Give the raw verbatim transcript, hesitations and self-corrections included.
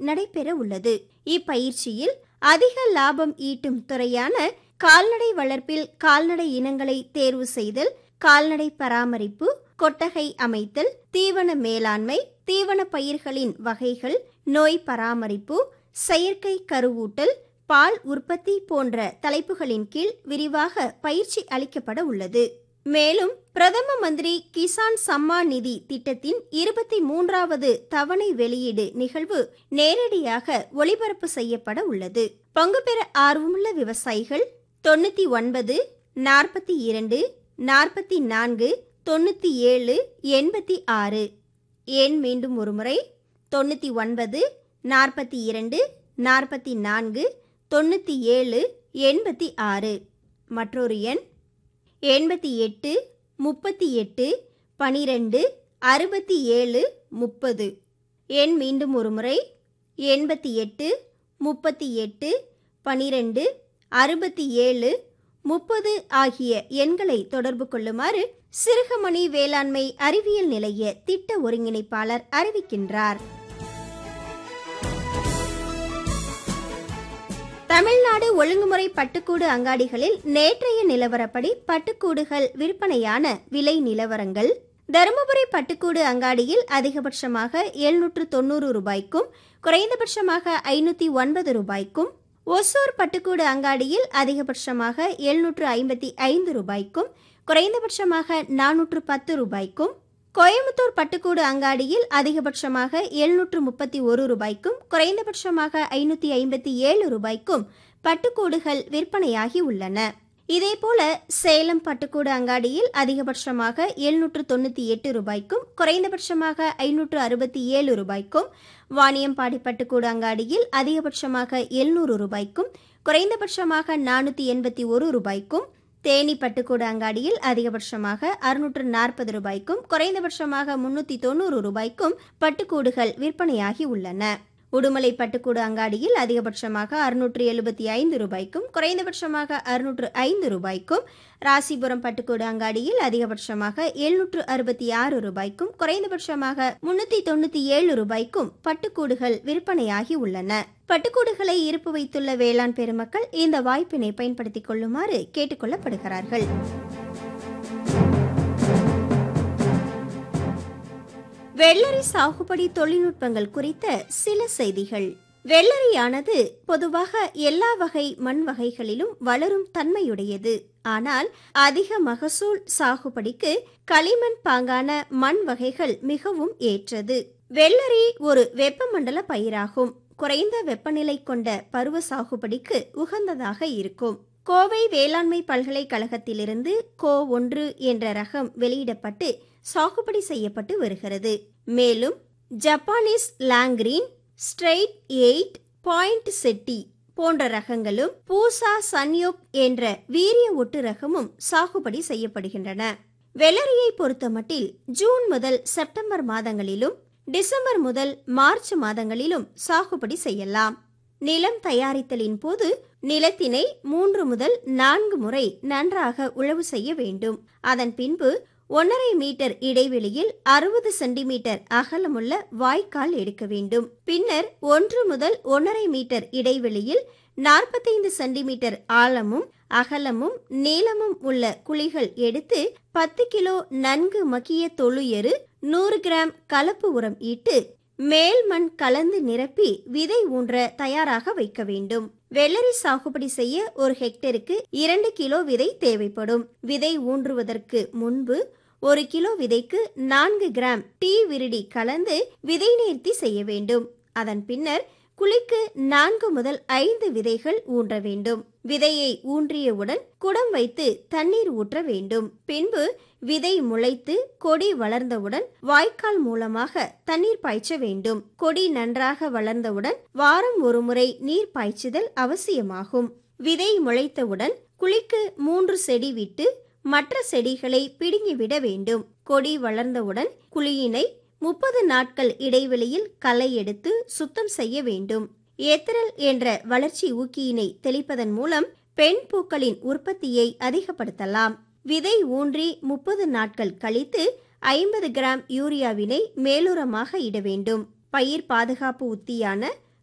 நடைபெற உள்ளது. இப்பயிற்சியில் அதிக லாபம் ஈட்டும் துறையான கால்நடை வளர்ப்பில் கால்நடை இனங்களை தேர்வு செய்தல், கால்நடை பராமரிப்பு, கொட்டகை அமைத்தல், தீவன மேலாண்மை, தீவன பயிர்களின் வகைகள், நோய் பராமரிப்பு, செயற்கை கருவூட்டல், பால் உற்பத்தி போன்ற தலைப்புகளின் கீழ் விரிவாக பயிற்சி அளிக்கப்பட உள்ளது. மேலும் பிரதம மந்திரி கிசான் சம்மான் நிதி திட்டத்தின் இருபத்தி மூன்றாவது தவணை வெளியீடு நிகழ்வு நேரடியாக ஒளிபரப்பு செய்யப்பட உள்ளது. பங்கு பெற ஆர்வமுள்ள விவசாயிகள் தொண்ணூத்தி ஒன்பது நாற்பத்தி இரண்டு நாற்பத்தி நான்கு தொண்ணூத்தி ஏழு எண்பத்தி ஆறு எண் மீண்டும் ஒருமுறை தொண்ணூத்தி ஒன்பது நாற்பத்தி இரண்டு நாற்பத்தி நான்கு தொண்ணூத்தி ஏழு எண்பத்தி ஆறு. மற்றொரு எண் எண்பத்தி எட்டு முப்பத்தி எட்டு பனிரெண்டு அறுபத்தி ஏழு முப்பது. எண் மீண்டும் ஒருமுறை எண்பத்தி எட்டு முப்பத்தி எட்டு பனிரெண்டு அறுபத்தி ஏழு முப்பது ஆகிய எண்களை தொடர்பு கொள்ளுமாறு சிறுகமணி வேளாண்மை அறிவியல் நிலைய திட்ட ஒருங்கிணைப்பாளர் அறிவிக்கின்றார். தமிழ்நாடு ஒழுங்குமுறை பட்டுக்கூடு அங்காடிகளில் நேற்றைய நிலவரப்படி பட்டுக்கூடுகள் விற்பனையான விலை நிலவரங்கள். தருமபுரி பட்டுக்கூடு அங்காடியில் அதிகபட்சமாக எழுநூற்று தொன்னூறு ரூபாய்க்கும் குறைந்தபட்சமாக ஐநூத்தி ஒன்பது ரூபாய்க்கும், ஒசூர் பட்டுக்கூடு அங்காடியில் அதிகபட்சமாக எழுநூற்று ஐம்பத்தி ஐந்து ரூபாய்க்கும் குறைந்தபட்சமாக நானூற்று பத்து ரூபாய்க்கும், கோயம்புத்தூர் பட்டுக்கூடு அங்காடியில் அதிகபட்சமாக எழுநூற்று முப்பத்தி ஒரு ரூபாய்க்கும் குறைந்தபட்சமாக ஐநூத்தி ஐம்பத்தி ஏழு ரூபாய்க்கும் பட்டுக்கூடுகள் விற்பனையாகி உள்ளன. இதேபோல சேலம் பட்டுக்கூடு அங்காடியில் அதிகபட்சமாக எழுநூற்று தொண்ணூத்தி எட்டு ரூபாய்க்கும் குறைந்தபட்சமாக ஐநூற்று அறுபத்தி ஏழு ரூபாய்க்கும், வாணியம்பாடி பட்டுக்கூடு அங்காடியில் அதிகபட்சமாக எழுநூறு ரூபாய்க்கும் குறைந்தபட்சமாக நானூத்தி எண்பத்தி ஒரு ரூபாய்க்கும், தேனி பட்டுக்கூடு அங்காடியில் அதிகபட்சமாக அறுநூற்று நாற்பது ரூபாய்க்கும் குறைந்தபட்சமாக முன்னூத்தி தொண்ணூறு ரூபாய்க்கும் பட்டுக்கூடுகள் விற்பனையாகி உள்ளன. உடுமலை பட்டுக்கூடு அங்காடியில் அதிகபட்சமாக அறுநூற்று எழுபத்தி ஐந்து ரூபாய்க்கும் குறைந்தபட்சமாக அறுநூற்று ஐந்து ரூபாய்க்கும், ராசிபுரம் பட்டுக்கூடு அங்காடியில் அதிகபட்சமாக எழுநூற்று அறுபத்தி ஆறு ரூபாய்க்கும் குறைந்தபட்சமாக முன்னூத்தி தொண்ணூத்தி ஏழு ரூபாய்க்கும் பட்டுக்கூடுகள் விற்பனையாகி உள்ளன. பட்டுக்கூடுகளை இருப்பு வைத்துள்ள வேளாண் பெருமக்கள் இந்த வாய்ப்பினை பயன்படுத்திக் கொள்ளுமாறு கேட்டுக் கொள்ளப்படுகிறார்கள். வெள்ளரி சாகுபடி தொழில்நுட்பங்கள் குறித்த சில செய்திகள். வெள்ளரியானது பொதுவாக எல்லா வகை மண் வகைகளிலும் வளரும் தன்மையுடையது. ஆனால் அதிக மகசூல் சாகுபடிக்கு களிமண் பாங்கான மண் வகைகள் மிகவும் ஏற்றது. வெள்ளரி ஒரு வெப்பமண்டல பயிராகும். குறைந்த வெப்பநிலை கொண்ட பருவ சாகுபடிக்கு உகந்ததாக இருக்கும். கோவை வேளாண்மை பல்கலைக்கழகத்திலிருந்து கோ ஒன்று என்ற ரகம் வெளியிடப்பட்டு சாகுபடி செய்யப்பட்டு வருகிறது. மேலும் Japanese லாங்கிரீன், straight eight point Shetty போன்ற ரகங்களும், பூசா சன்யோக் என்ற வீரிய ஒட்டு ரகமும் சாகுபடி செய்யப்படுகின்றன. வெள்ளரியை பொறுத்தமட்டில் ஜூன் முதல் செப்டம்பர் மாதங்களிலும் டிசம்பர் முதல் மார்ச் மாதங்களிலும் சாகுபடி செய்யலாம். நிலம் தயாரித்தலின் போது நிலத்தினை மூன்று முதல் நான்கு முறை நன்றாக உழவு செய்ய வேண்டும். அதன் பின்பு ஒன்றரை மீட்டர் இடைவெளியில் அறுபது சென்டிமீட்டர் அகலமுள்ள வாய்க்கால் எடுக்க வேண்டும். பின்னர் ஒன்று முதல் ஒன்றரை மீட்டர் இடைவெளியில் நாற்பத்தைந்து சென்டிமீட்டர் ஆழமும் அகலமும் நீளமும் உள்ள குழிகள் எடுத்து பத்து கிலோ நன்கு மக்கிய தொழு எரு, நூறு கிராம் கலப்பு உரம் ஈட்டு மேல் மண் கலந்து நிரப்பி விதை ஊன்ற தயாராக வைக்க வேண்டும். வெள்ளரி சாகுபடி செய்ய ஒரு ஹெக்டருக்கு இரண்டு கிலோ விதை தேவைப்படும். விதை ஊன்றுவதற்கு முன்பு ஒரு கிலோ விதைக்கு நான்கு கிராம் டீ விரிடி கலந்து விதை நேர்த்தி செய்ய வேண்டும். அதன் பின்னர் குழிக்கு நான்கு முதல் ஐந்து விதைகள் ஊன்ற வேண்டும். விதையை ஊன்றியவுடன் குடம் வைத்து தண்ணீர் ஊற்ற வேண்டும். பின்பு விதை முளைத்து கொடி வளர்ந்தவுடன் வாய்க்கால் மூலமாக தண்ணீர் பாய்ச்ச வேண்டும். கொடி நன்றாக வளர்ந்தவுடன் வாரம் ஒரு முறை நீர் பாய்ச்சுதல் அவசியமாகும். விதை முளைத்தவுடன் குழிக்கு மூன்று செடி விட்டு மற்ற செடிகளை பிடுங்கிவிட வேண்டும். கொடி வளர்ந்தவுடன் குழியினை முப்பது நாட்கள் இடைவெளியில் களை எடுத்து சுத்தம் செய்ய வேண்டும். ஏத்தரல் என்ற வளர்ச்சி ஊக்கியினை தெளிப்பதன் மூலம் பெண் பூக்களின் உற்பத்தியை அதிகப்படுத்தலாம். விதை ஊன்றி முப்பது நாட்கள் கழித்து ஐம்பது கிராம் யூரியாவினை மேலுரமாக இட வேண்டும். பயிர் பாதுகாப்பு உத்தியான